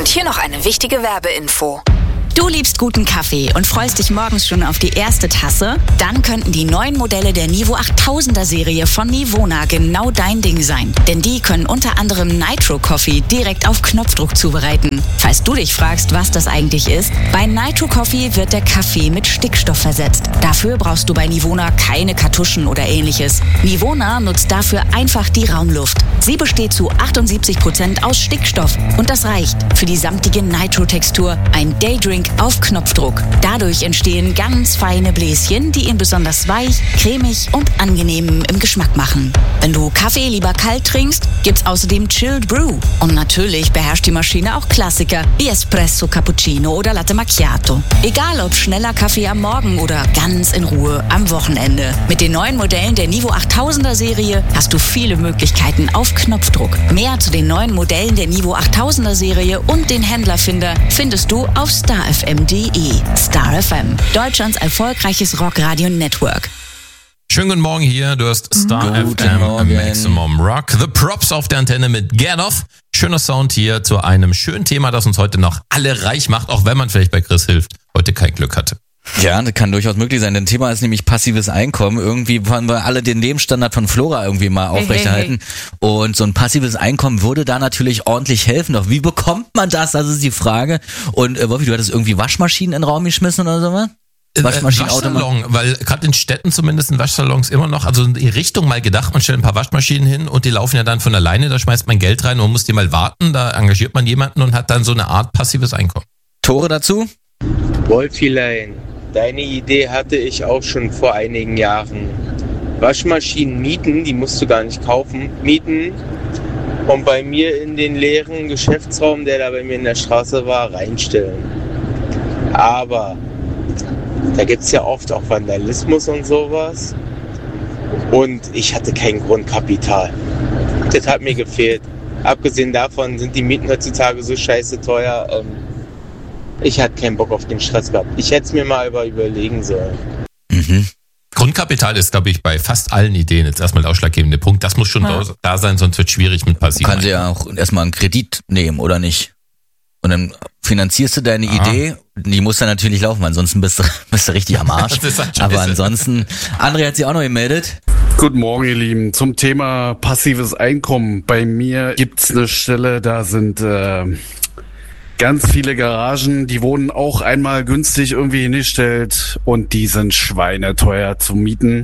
hier noch eine wichtige Werbeinfo. Du liebst guten Kaffee und freust dich morgens schon auf die erste Tasse? Dann könnten die neuen Modelle der Nivo 8000er Serie von Nivona genau dein Ding sein. Denn die können unter anderem Nitro Coffee direkt auf Knopfdruck zubereiten. Falls du dich fragst, was das eigentlich ist, bei Nitro Coffee wird der Kaffee mit Stickstoff versetzt. Dafür brauchst du bei Nivona keine Kartuschen oder ähnliches. Nivona nutzt dafür einfach die Raumluft. Sie besteht zu 78% aus Stickstoff und das reicht für die samtige Nitro-Textur, ein Daydrink auf Knopfdruck. Dadurch entstehen ganz feine Bläschen, die ihn besonders weich, cremig und angenehm im Geschmack machen. Wenn du Kaffee lieber kalt trinkst, gibt's außerdem Chilled Brew. Und natürlich beherrscht die Maschine auch Klassiker wie Espresso, Cappuccino oder Latte Macchiato. Egal ob schneller Kaffee am Morgen oder ganz in Ruhe am Wochenende. Mit den neuen Modellen der Nivo 8000er Serie hast du viele Möglichkeiten auf Knopfdruck. Mehr zu den neuen Modellen der Nivo 8000er Serie und den Händlerfinder findest du auf starfm.de. Star FM, Deutschlands erfolgreiches Rockradio-Network. Schönen guten Morgen hier, du hast Star FM Maximum Rock. The Props auf der Antenne mit Get Off. Schöner Sound hier zu einem schönen Thema, das uns heute noch alle reich macht, auch wenn man vielleicht bei Chris hilft, heute kein Glück hatte. Ja, das kann durchaus möglich sein, denn Thema ist nämlich passives Einkommen. Irgendwie wollen wir alle den Lebensstandard von Flora irgendwie mal aufrechterhalten. Und so ein passives Einkommen würde da natürlich ordentlich helfen. Doch wie bekommt man das? Das ist die Frage. Und Wolfi, du hattest irgendwie Waschmaschinen in den Raum geschmissen oder sowas? Waschsalon, weil gerade in Städten zumindest in Waschsalons immer noch, also in die Richtung mal gedacht, man stellt ein paar Waschmaschinen hin und die laufen ja dann von alleine, da schmeißt man Geld rein und muss die mal warten, da engagiert man jemanden und hat dann so eine Art passives Einkommen. Tore dazu? Wolfilein, deine Idee hatte ich auch schon vor einigen Jahren. Waschmaschinen mieten, die musst du gar nicht kaufen, mieten und bei mir in den leeren Geschäftsraum, der da bei mir in der Straße war, reinstellen. Aber da gibt es ja oft auch Vandalismus und sowas. Und ich hatte kein Grundkapital. Das hat mir gefehlt. Abgesehen davon sind die Mieten heutzutage so scheiße teuer. Ich hatte keinen Bock auf den Stress gehabt. Ich hätte es mir mal überlegen sollen. Grundkapital ist, glaube ich, bei fast allen Ideen jetzt erstmal der ausschlaggebende Punkt. Das muss schon da sein, sonst wird es schwierig mit passiv. Kannst du ja auch erstmal einen Kredit nehmen, oder nicht? Und dann finanzierst du deine Idee, die muss dann natürlich laufen, ansonsten bist du richtig am Arsch. Aber ansonsten, André hat sich auch noch gemeldet. Guten Morgen, ihr Lieben. Zum Thema passives Einkommen. Bei mir gibt's eine Stelle, da sind ganz viele Garagen, die wurden auch einmal günstig irgendwie hingestellt und die sind schweineteuer zu mieten.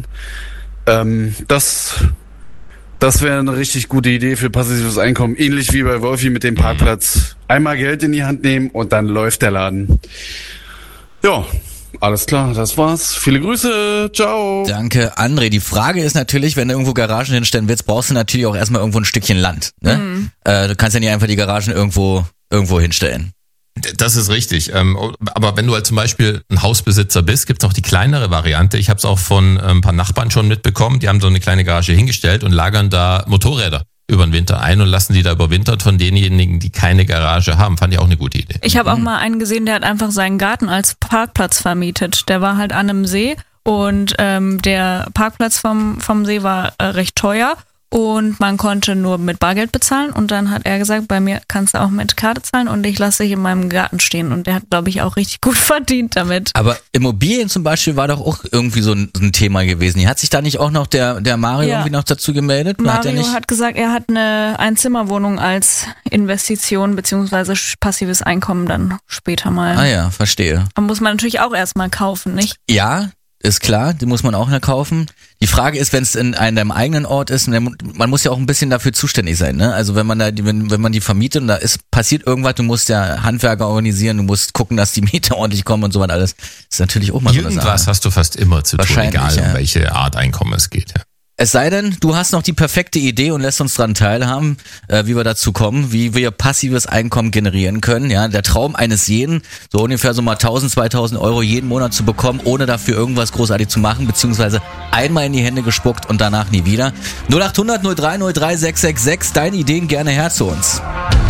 Das wäre eine richtig gute Idee für passives Einkommen. Ähnlich wie bei Wolfi mit dem Parkplatz. Einmal Geld in die Hand nehmen und dann läuft der Laden. Ja, alles klar, das war's. Viele Grüße, ciao. Danke, André. Die Frage ist natürlich, wenn du irgendwo Garagen hinstellen willst, brauchst du natürlich auch erstmal irgendwo ein Stückchen Land. Ne? Du kannst ja nicht einfach die Garagen irgendwo hinstellen. Das ist richtig. Aber wenn du halt zum Beispiel ein Hausbesitzer bist, gibt's noch die kleinere Variante. Ich habe es auch von ein paar Nachbarn schon mitbekommen. Die haben so eine kleine Garage hingestellt und lagern da Motorräder über den Winter ein und lassen die da überwintert von denjenigen, die keine Garage haben. Fand ich auch eine gute Idee. Ich habe auch mal einen gesehen, der hat einfach seinen Garten als Parkplatz vermietet. Der war halt an einem See und der Parkplatz vom See war recht teuer. Und man konnte nur mit Bargeld bezahlen und dann hat er gesagt, bei mir kannst du auch mit Karte zahlen und ich lasse dich in meinem Garten stehen und der hat, glaube ich, auch richtig gut verdient damit. Aber Immobilien zum Beispiel war doch auch irgendwie so ein Thema gewesen. Hat sich da nicht auch noch der Mario irgendwie noch dazu gemeldet? Mario hat gesagt, er hat eine Einzimmerwohnung als Investition beziehungsweise passives Einkommen dann später mal. Ah ja, verstehe. Da muss man natürlich auch erstmal kaufen, nicht? Ja, ist klar, die muss man auch noch kaufen. Die Frage ist, wenn es in einem eigenen Ort ist, man muss ja auch ein bisschen dafür zuständig sein, ne? Also wenn man die vermietet und da passiert irgendwas, du musst ja Handwerker organisieren, du musst gucken, dass die Mieter ordentlich kommen und so was alles. Das ist natürlich auch mal so eine Sache. Irgendwas hast du fast immer zu tun, egal um welche Art Einkommen es geht, ja. Es sei denn, du hast noch die perfekte Idee und lässt uns dran teilhaben, wie wir dazu kommen, wie wir passives Einkommen generieren können. Ja, der Traum eines jeden, so ungefähr so mal 1.000, 2.000 Euro jeden Monat zu bekommen, ohne dafür irgendwas großartig zu machen, beziehungsweise einmal in die Hände gespuckt und danach nie wieder. 0800 03 03 666, deine Ideen gerne her zu uns.